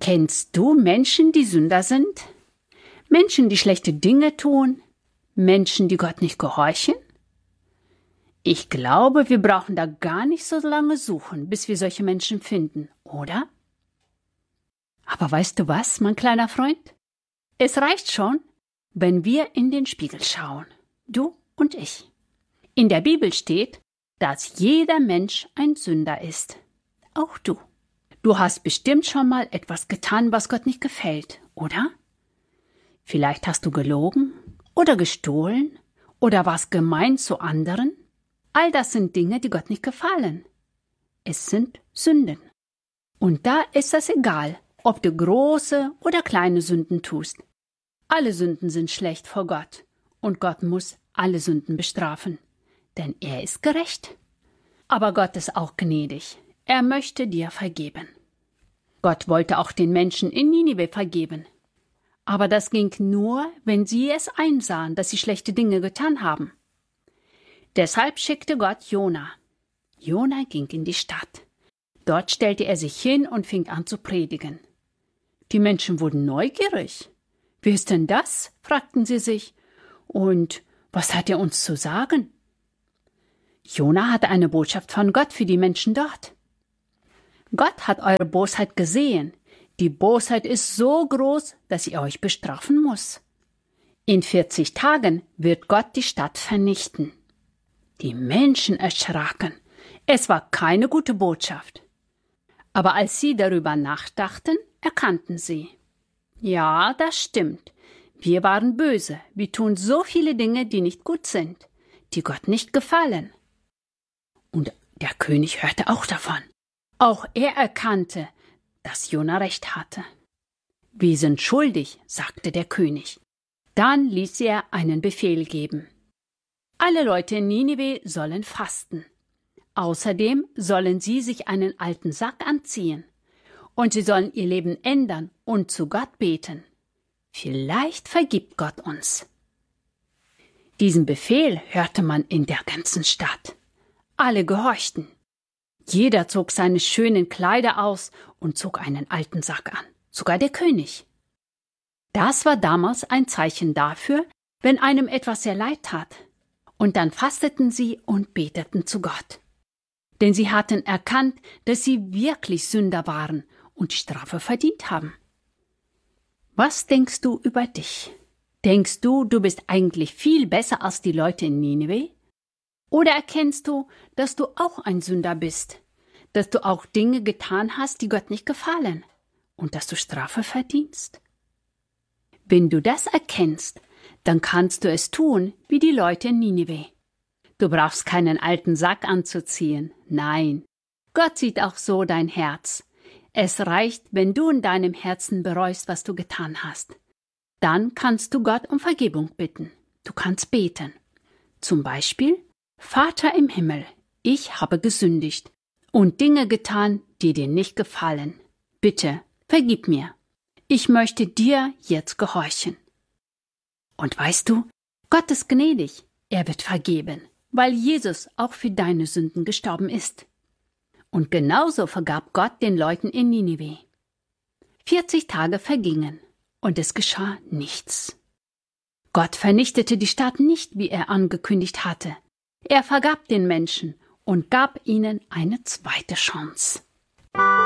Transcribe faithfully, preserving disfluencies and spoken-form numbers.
Kennst du Menschen, die Sünder sind? Menschen, die schlechte Dinge tun? Menschen, die Gott nicht gehorchen? Ich glaube, wir brauchen da gar nicht so lange suchen, bis wir solche Menschen finden, oder? Aber weißt du was, mein kleiner Freund? Es reicht schon, wenn wir in den Spiegel schauen, du und ich. In der Bibel steht, dass jeder Mensch ein Sünder ist, auch du. Du hast bestimmt schon mal etwas getan, was Gott nicht gefällt, oder? Vielleicht hast du gelogen oder gestohlen oder warst gemein zu anderen. All das sind Dinge, die Gott nicht gefallen. Es sind Sünden. Und da ist es egal, ob du große oder kleine Sünden tust. Alle Sünden sind schlecht vor Gott und Gott muss alle Sünden bestrafen, denn er ist gerecht. Aber Gott ist auch gnädig. Er möchte dir vergeben. Gott wollte auch den Menschen in Ninive vergeben. Aber das ging nur, wenn sie es einsahen, dass sie schlechte Dinge getan haben. Deshalb schickte Gott Jona. Jona ging in die Stadt. Dort stellte er sich hin und fing an zu predigen. Die Menschen wurden neugierig. »Wer ist denn das?« fragten sie sich. »Und was hat er uns zu sagen?« Jona hatte eine Botschaft von Gott für die Menschen dort. »Gott hat eure Bosheit gesehen. Die Bosheit ist so groß, dass er euch bestrafen muss. In vierzig Tagen wird Gott die Stadt vernichten.« Die Menschen erschraken. Es war keine gute Botschaft. Aber als sie darüber nachdachten, erkannten sie: Ja, das stimmt. Wir waren böse. Wir tun so viele Dinge, die nicht gut sind, die Gott nicht gefallen. Und der König hörte auch davon. Auch er erkannte, dass Jona recht hatte. Wir sind schuldig, sagte der König. Dann ließ er einen Befehl geben. Alle Leute in Ninive sollen fasten. Außerdem sollen sie sich einen alten Sack anziehen. Und sie sollen ihr Leben ändern und zu Gott beten. Vielleicht vergibt Gott uns. Diesen Befehl hörte man in der ganzen Stadt. Alle gehorchten. Jeder zog seine schönen Kleider aus und zog einen alten Sack an, sogar der König. Das war damals ein Zeichen dafür, wenn einem etwas sehr leid tat. Und dann fasteten sie und beteten zu Gott. Denn sie hatten erkannt, dass sie wirklich Sünder waren und die Strafe verdient haben. Was denkst du über dich? Denkst du, du bist eigentlich viel besser als die Leute in Ninive? Oder erkennst du, dass du auch ein Sünder bist, dass du auch Dinge getan hast, die Gott nicht gefallen und dass du Strafe verdienst? Wenn du das erkennst, dann kannst du es tun wie die Leute in Ninive. Du brauchst keinen alten Sack anzuziehen. Nein, Gott sieht auch so dein Herz. Es reicht, wenn du in deinem Herzen bereust, was du getan hast. Dann kannst du Gott um Vergebung bitten. Du kannst beten. Zum Beispiel: Vater im Himmel, ich habe gesündigt und Dinge getan, die dir nicht gefallen. Bitte, vergib mir. Ich möchte dir jetzt gehorchen. Und weißt du, Gott ist gnädig. Er wird vergeben, weil Jesus auch für deine Sünden gestorben ist. Und genauso vergab Gott den Leuten in Ninive. vierzig Tage vergingen und es geschah nichts. Gott vernichtete die Stadt nicht, wie er angekündigt hatte. Er vergab den Menschen und gab ihnen eine zweite Chance.